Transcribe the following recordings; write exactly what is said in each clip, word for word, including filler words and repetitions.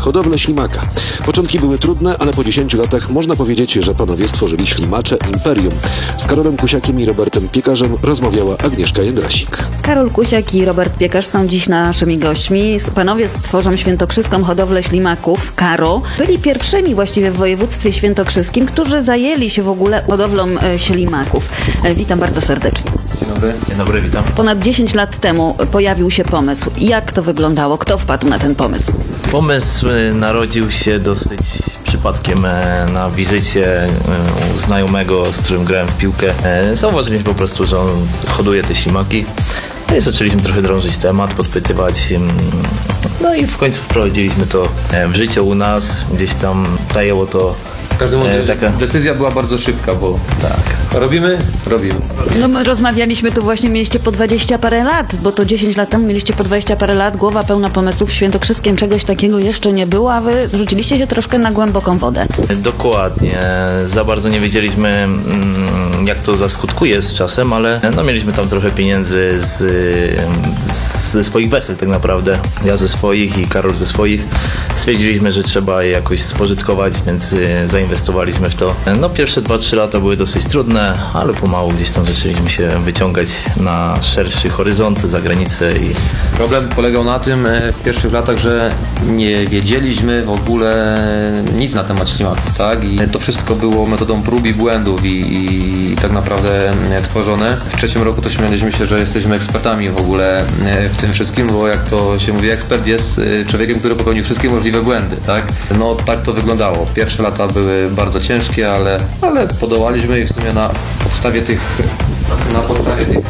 hodowlę ślimaka. Początki były trudne, ale po dziesięciu latach można powiedzieć, że panowie stworzyli ślimacze imperium. Z Karolem Kusiakiem i Robertem Piekarzem rozmawiała Agnieszka Jędrasik. Karol Kusiak i Robert Piekarz są dziś naszymi gośćmi. Panowie stworzą świętokrzyską hodowlę ślimaków Karo. Byli pierwszymi właściwie w województwie świętokrzyskim, którzy zajęli się w ogóle hodowlą e, ślimaków. E, witam bardzo serdecznie. Dzień dobry. Dzień dobry, witam. Ponad dziesięć lat temu pojawił się pomysł. Jak to wyglądało? Kto wpadł na ten pomysł? Pomysł narodził się dosyć przypadkiem na wizycie u znajomego, z którym grałem w piłkę. Zauważyliśmy po prostu, że on hoduje te ślimaki. No i zaczęliśmy trochę drążyć temat, podpytywać. No i w końcu wprowadziliśmy to w życie u nas. Gdzieś tam zajęło to. W każdym razie taka... decyzja była bardzo szybka, bo tak. robimy, robimy. No my rozmawialiśmy tu właśnie, mieliście po dwadzieścia parę lat, bo to dziesięć lat temu mieliście po dwadzieścia parę lat, głowa pełna pomysłów. W Świętokrzyskiem czegoś takiego jeszcze nie było, a wy rzuciliście się troszkę na głęboką wodę. Dokładnie. Za bardzo nie wiedzieliśmy, jak to zaskutkuje z czasem, ale no, mieliśmy tam trochę pieniędzy z, z, ze swoich wesel tak naprawdę. Ja ze swoich i Karol ze swoich. Stwierdziliśmy, że trzeba je jakoś spożytkować, więc zainwestowaliśmy w to. No pierwsze dwa trzy lata były dosyć trudne, ale pomału gdzieś tam zaczęliśmy się wyciągać na szerszy horyzont, za granicę. I... Problem polegał na tym w pierwszych latach, że nie wiedzieliśmy w ogóle nic na temat ślimaków, tak? I to wszystko było metodą prób i błędów i, i tak naprawdę tworzone. W trzecim roku to śmialiśmy się, że jesteśmy ekspertami w ogóle w tym wszystkim, bo jak to się mówi, ekspert jest człowiekiem, który popełnił wszystkie możliwe błędy, tak? No tak to wyglądało. Pierwsze lata były bardzo ciężkie, ale, ale podołaliśmy i w sumie na podstawie tych na podstawie tych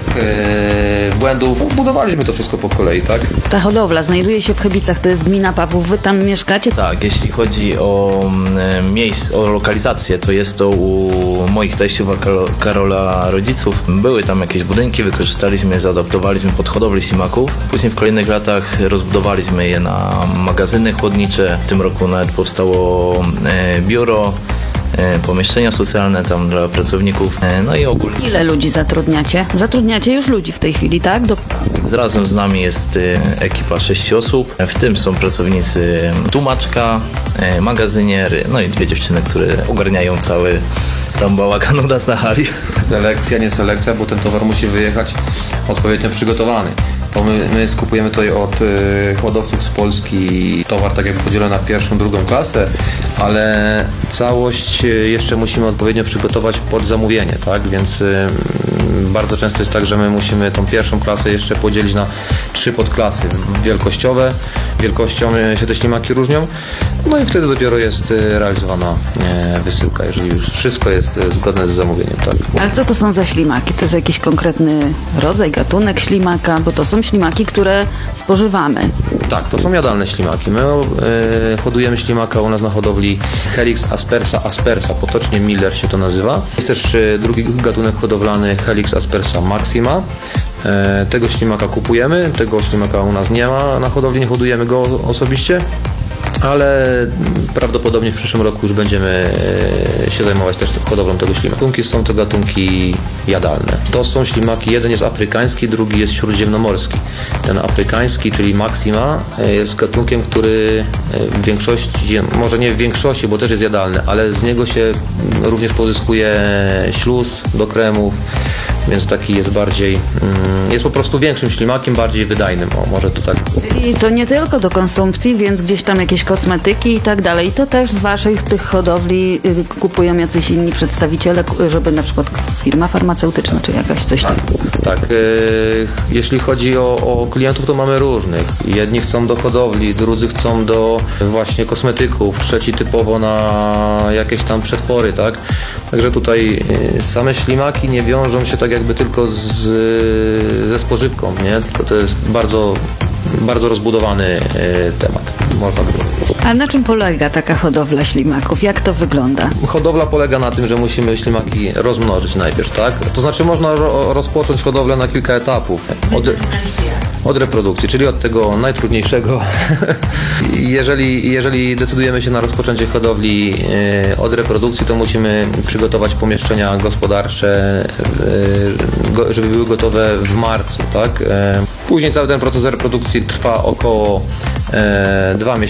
e, błędów budowaliśmy to wszystko po kolei, tak? Ta hodowla znajduje się w Chybicach, to jest gmina Pawłów, wy tam mieszkacie? Tak, jeśli chodzi o e, miejsce, o lokalizację, to jest to u moich teściów, a Karola rodziców. Były tam jakieś budynki, wykorzystaliśmy je, zaadaptowaliśmy pod hodowlę ślimaków. Później w kolejnych latach rozbudowaliśmy je na magazyny chłodnicze. W tym roku nawet powstało e, biuro, pomieszczenia socjalne tam dla pracowników, no i ogólnie. Ile ludzi zatrudniacie? Zatrudniacie już ludzi w tej chwili, tak? Do... Razem z nami jest ekipa sześciu osób, w tym są pracownicy tłumaczka, magazynier, no i dwie dziewczyny, które ogarniają cały tam bałagan u nas na hali. Selekcja, nie selekcja, bo ten towar musi wyjechać odpowiednio przygotowany. To my, my skupujemy tutaj od y, hodowców z Polski towar tak jakby podzielony na pierwszą, drugą klasę, ale całość y, jeszcze musimy odpowiednio przygotować pod zamówienie, tak? Więc y, bardzo często jest tak, że my musimy tą pierwszą klasę jeszcze podzielić na trzy podklasy wielkościowe. Wielkością się te ślimaki różnią, no i wtedy dopiero jest y, realizowana y, wysyłka, jeżeli już wszystko jest y, zgodne z zamówieniem, tak? Ale co to są za ślimaki? To jest jakiś konkretny rodzaj, gatunek ślimaka, bo to są ślimaki, które spożywamy. Tak, to są jadalne ślimaki. My e, hodujemy ślimaka u nas na hodowli Helix aspersa aspersa, potocznie Miller się to nazywa. Jest też e, drugi gatunek hodowlany Helix aspersa maxima. E, tego ślimaka kupujemy, tego ślimaka u nas nie ma na hodowli, nie hodujemy go osobiście, ale prawdopodobnie w przyszłym roku już będziemy się zajmować też hodowlą tego ślimaka. Gatunki są to gatunki jadalne. To są ślimaki, jeden jest afrykański, drugi jest śródziemnomorski. Ten afrykański, czyli Maxima, jest gatunkiem, który w większości, może nie w większości, bo też jest jadalny, ale z niego się również pozyskuje śluz do kremów, więc taki jest bardziej, jest po prostu większym ślimakiem, bardziej wydajnym. O, może to tak. I to nie tylko do konsumpcji, więc gdzieś tam jakieś kosmetyki i tak dalej. I to też z waszych tych hodowli y, kupują jacyś inni przedstawiciele, żeby na przykład firma farmaceutyczna czy jakaś coś tam. Tak, tak. Y, jeśli chodzi o, o klientów, to mamy różnych. Jedni chcą do hodowli, drudzy chcą do właśnie kosmetyków, trzeci typowo na jakieś tam przetwory, tak? Także tutaj y, same ślimaki nie wiążą się tak jakby tylko z, ze spożywką, nie? Tylko to jest bardzo, bardzo rozbudowany y, temat, można by powiedzieć. A na czym polega taka hodowla ślimaków? Jak to wygląda? Hodowla polega na tym, że musimy ślimaki rozmnożyć najpierw, tak? To znaczy można ro- rozpocząć hodowlę na kilka etapów. Od, od reprodukcji, czyli od tego najtrudniejszego. jeżeli, jeżeli decydujemy się na rozpoczęcie hodowli e, od reprodukcji, to musimy przygotować pomieszczenia gospodarcze, e, go, żeby były gotowe w marcu, tak? E, później cały ten proces reprodukcji trwa około e, dwa miesiące.